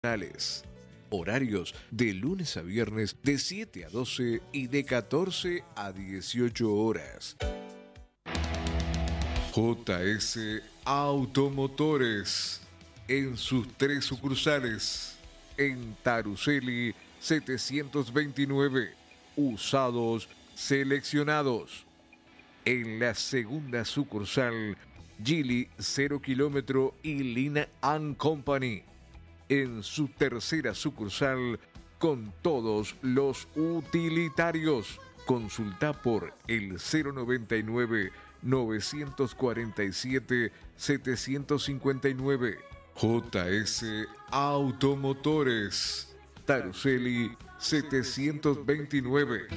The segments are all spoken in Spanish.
Horarios de lunes a viernes de 7 a 12 y de 14 a 18 horas. JS Automotores en sus 3 sucursales. En Taruceli 729, usados seleccionados. En la segunda sucursal, Gili 0 kilómetro y Lina & Company. En su tercera sucursal, con todos los utilitarios. Consulta por el 099 947 759. JS Automotores, Taruceli 729.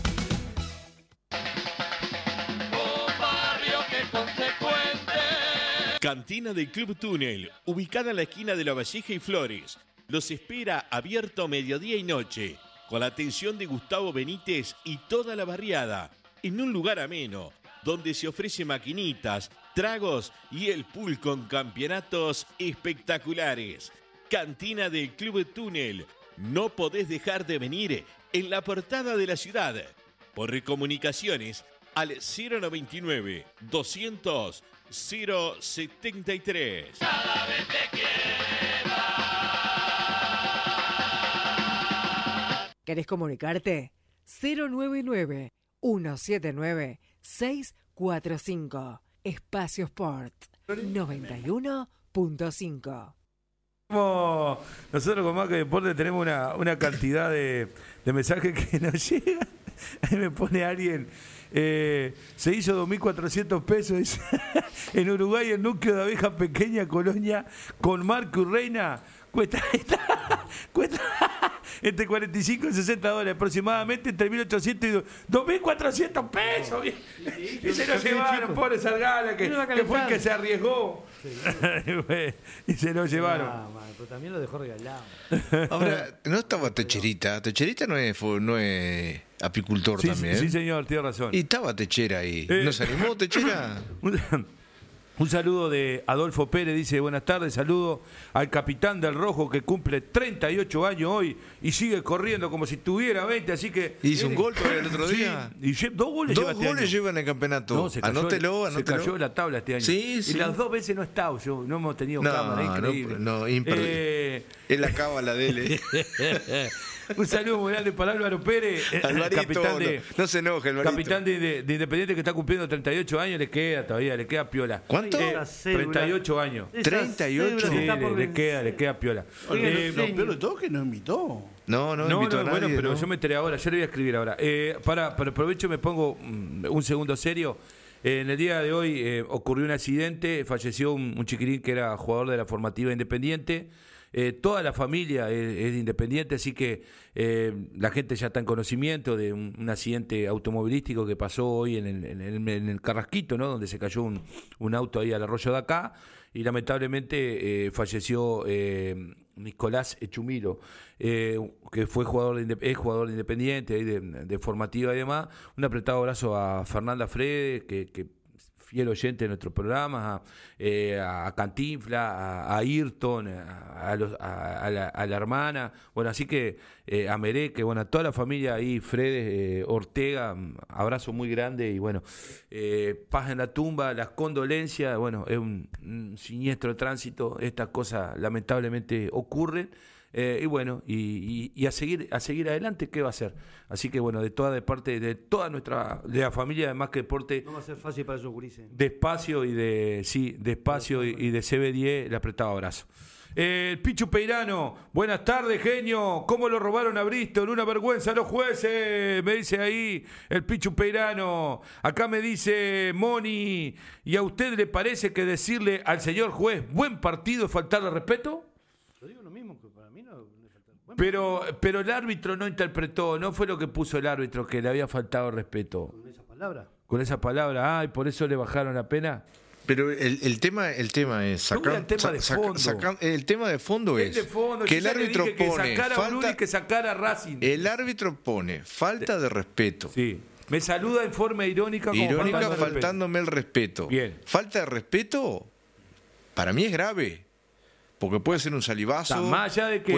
Cantina del Club Túnel, ubicada en la esquina de La Valleja y Flores. Los espera abierto mediodía y noche, con la atención de Gustavo Benítez y toda la barriada, en un lugar ameno, donde se ofrece maquinitas, tragos y el pool con campeonatos espectaculares. Cantina del Club Túnel, no podés dejar de venir en la portada de la ciudad. Por comunicaciones al 099 200 073. Cada vez te quiero. ¿Querés comunicarte? 099 179 645. Espacio Sport 91.5. Nosotros con Más que Deporte tenemos una cantidad de mensajes que nos llegan. Ahí me pone alguien, se hizo 2.400 pesos dice, en Uruguay el núcleo de abeja pequeña colonia con Marco y Reina cuesta entre 45 y 60 dólares aproximadamente, entre 1.800 y 2.400 pesos. Y se lo llevaron, pobre Sargala, que fue el que se arriesgó. Sí. Y se lo llevaron. Pero también lo dejó regalado. Ahora, ¿no estaba Techerita? Techerita no es apicultor sí, también. Sí, señor, tiene razón. Y estaba Techera ahí. ¿No se animó Techera? Un saludo de Adolfo Pérez, dice, buenas tardes, saludo al capitán del Rojo que cumple 38 años hoy y sigue corriendo como si tuviera 20, así que... ¿Hizo un gol el otro día? Sí, y 2 goles lleva este año. Lleva en el campeonato. No, se cayó, anótelo. Se cayó en la tabla este año. Sí, y las 2 veces no he estado yo, no hemos tenido cámara, increíble. No, imperdible. Es la cábala de él. Un saludo muy grande para Álvaro Pérez, capitán de, no se enoje, Alvarito. Capitán de Independiente que está cumpliendo 38 años, le queda piola. ¿Cuánto? 38 años. 38. Sí, le queda piola. Lo peor de todo que no invitó. No invitó a nadie. Bueno, pero yo me enteré ahora, yo le voy a escribir ahora. Para aprovecho me pongo un segundo serio. En el día de hoy ocurrió un accidente, falleció un chiquirín que era jugador de la formativa Independiente. Toda la familia es de Independiente, así que la gente ya está en conocimiento de un accidente automovilístico que pasó hoy en el Carrasquito, ¿no? Donde se cayó un auto ahí al arroyo de acá y lamentablemente falleció Nicolás Echumilo, que fue jugador de Independiente, de formativa y demás. Un apretado abrazo a Fernanda Frede, que fiel oyente de nuestros programas, a Cantinfla, a Ayrton, a la hermana, bueno, así que a Mereque, bueno, a toda la familia ahí, Fredes, Ortega, abrazo muy grande y bueno, paz en la tumba, las condolencias, bueno, es un siniestro de tránsito, estas cosas lamentablemente ocurren. Y bueno, y a seguir adelante, ¿qué va a hacer? Así que bueno, de parte de toda de la familia de Más que Deporte. No va a ser fácil para esos gurises. Despacio y de CB10, le apretado abrazo. El Pichu Peirano, buenas tardes, genio. ¿Cómo lo robaron a Bristol? Una vergüenza a los jueces, me dice ahí el Pichu Peirano. Acá me dice Moni, ¿y a usted le parece que decirle al señor juez buen partido es faltarle respeto? Yo digo lo mismo, que para mí no le falta. Pero el árbitro no interpretó, no fue lo que puso el árbitro que le había faltado respeto. ¿Con esa palabra? Con esa palabra, y por eso le bajaron la pena. Pero el tema es el tema de fondo es que el árbitro pone falta, que sacara Racing. El árbitro pone falta de respeto. Sí. Me saluda en forma irónica faltándome el respeto. Bien. Falta de respeto para mí es grave. Porque puede ser un salivazo. Más allá de que